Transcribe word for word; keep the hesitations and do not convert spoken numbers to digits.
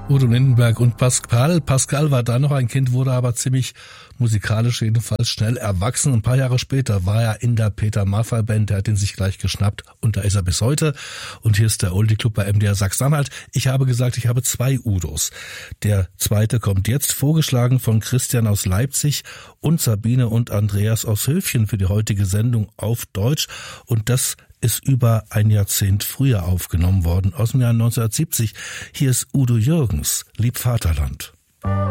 Udo Lindenberg und Pascal. Pascal war da noch ein Kind, wurde aber ziemlich musikalisch jedenfalls schnell erwachsen. Ein paar Jahre später war er in der Peter Maffay Band, der hat ihn sich gleich geschnappt und da ist er bis heute. Und hier ist der Oldie Club bei M D R Sachsen-Anhalt. Ich habe gesagt, ich habe zwei Udos. Der zweite kommt jetzt, vorgeschlagen von Christian aus Leipzig und Sabine und Andreas aus Höfchen für die heutige Sendung auf Deutsch. Und das ist über ein Jahrzehnt früher aufgenommen worden, aus dem Jahr neunzehnhundertsiebzig. Hier ist Udo Jürgens, Lieb Vaterland.